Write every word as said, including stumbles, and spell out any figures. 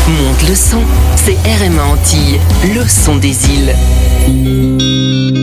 Monte le son, c'est R M A Antilles, le son des îles.